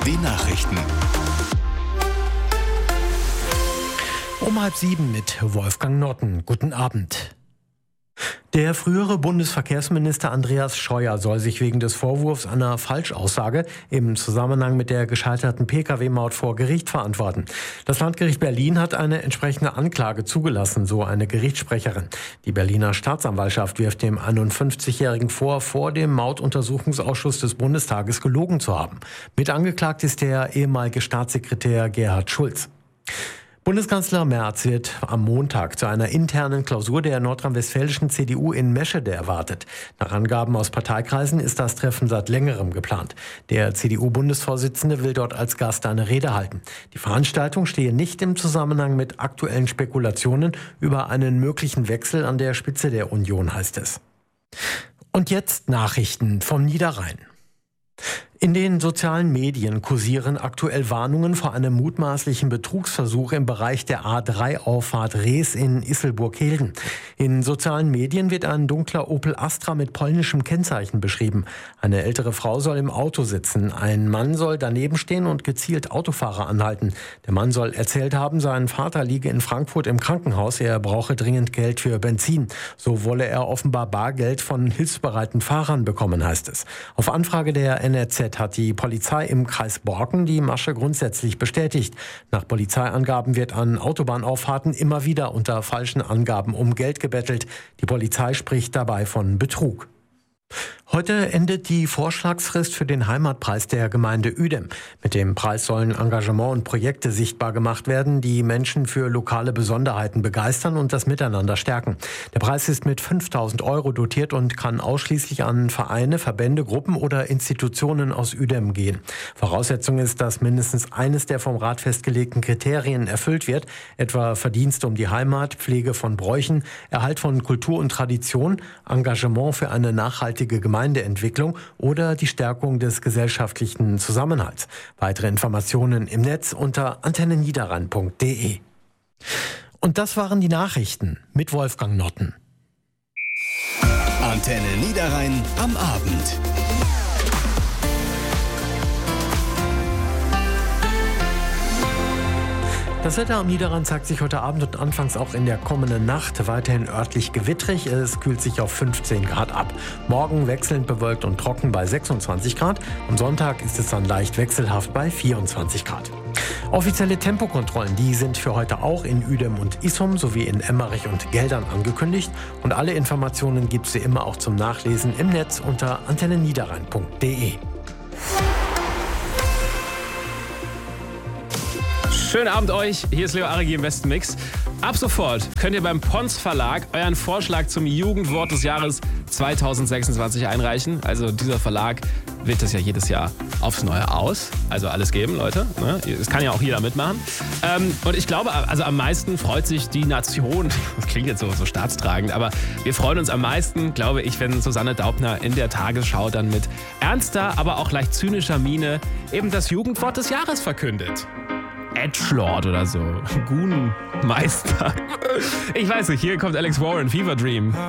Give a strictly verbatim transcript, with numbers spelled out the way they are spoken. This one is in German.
Die Nachrichten. Um halb sieben mit Wolfgang Notten. Guten Abend. Der frühere Bundesverkehrsminister Andreas Scheuer soll sich wegen des Vorwurfs einer Falschaussage im Zusammenhang mit der gescheiterten Pkw-Maut vor Gericht verantworten. Das Landgericht Berlin hat eine entsprechende Anklage zugelassen, so eine Gerichtssprecherin. Die Berliner Staatsanwaltschaft wirft dem einundfünfzigjährigen vor, vor dem Mautuntersuchungsausschuss des Bundestages gelogen zu haben. Mit angeklagt ist der ehemalige Staatssekretär Gerhard Schulz. Bundeskanzler Merz wird am Montag zu einer internen Klausur der nordrhein-westfälischen C D U in Meschede erwartet. Nach Angaben aus Parteikreisen ist das Treffen seit längerem geplant. Der C D U-Bundesvorsitzende will dort als Gast eine Rede halten. Die Veranstaltung stehe nicht im Zusammenhang mit aktuellen Spekulationen über einen möglichen Wechsel an der Spitze der Union, heißt es. Und jetzt Nachrichten vom Niederrhein. In den sozialen Medien kursieren aktuell Warnungen vor einem mutmaßlichen Betrugsversuch im Bereich der A drei Auffahrt Rees in Isselburg-Helden. In sozialen Medien wird ein dunkler Opel Astra mit polnischem Kennzeichen beschrieben. Eine ältere Frau soll im Auto sitzen. Ein Mann soll daneben stehen und gezielt Autofahrer anhalten. Der Mann soll erzählt haben, sein Vater liege in Frankfurt im Krankenhaus. Er brauche dringend Geld für Benzin. So wolle er offenbar Bargeld von hilfsbereiten Fahrern bekommen, heißt es. Auf Anfrage der N R Z hat die Polizei im Kreis Borken die Masche grundsätzlich bestätigt. Nach Polizeiangaben wird an Autobahnauffahrten immer wieder unter falschen Angaben um Geld gebettelt. Die Polizei spricht dabei von Betrug. Heute endet die Vorschlagsfrist für den Heimatpreis der Gemeinde Uedem. Mit dem Preis sollen Engagement und Projekte sichtbar gemacht werden, die Menschen für lokale Besonderheiten begeistern und das Miteinander stärken. Der Preis ist mit fünftausend Euro dotiert und kann ausschließlich an Vereine, Verbände, Gruppen oder Institutionen aus Uedem gehen. Voraussetzung ist, dass mindestens eines der vom Rat festgelegten Kriterien erfüllt wird, etwa Verdienst um die Heimat, Pflege von Bräuchen, Erhalt von Kultur und Tradition, Engagement für eine nachhaltige Gemeinde. Gemeindeentwicklung oder die Stärkung des gesellschaftlichen Zusammenhalts. Weitere Informationen im Netz unter antenne niederrhein punkt de. Und das waren die Nachrichten mit Wolfgang Notten. Antenne Niederrhein am Abend. Das Wetter am Niederrhein zeigt sich heute Abend und anfangs auch in der kommenden Nacht weiterhin örtlich gewittrig. Es kühlt sich auf fünfzehn Grad ab. Morgen wechselnd bewölkt und trocken bei sechsundzwanzig Grad. Am Sonntag ist es dann leicht wechselhaft bei vierundzwanzig Grad. Offizielle Tempokontrollen, die sind für heute auch in Uedem und Issum sowie in Emmerich und Geldern angekündigt. Und alle Informationen gibt es wie immer auch zum Nachlesen im Netz unter antenne niederrhein punkt de. Schönen Abend euch, hier ist Leo Arigi im Westen Mix. Ab sofort könnt ihr beim Pons Verlag euren Vorschlag zum Jugendwort des Jahres zweitausendsechsundzwanzig einreichen. Also dieser Verlag wählt das ja jedes Jahr aufs Neue aus. Also alles geben, Leute. Es kann ja auch jeder mitmachen. Und ich glaube, also am meisten freut sich die Nation, das klingt jetzt so, so staatstragend, aber wir freuen uns am meisten, glaube ich, wenn Susanne Daubner in der Tagesschau dann mit ernster, aber auch leicht zynischer Miene eben das Jugendwort des Jahres verkündet. Edgelord oder so. Gunenmeister. Ich weiß nicht, hier kommt Alex Warren, Fever Dream.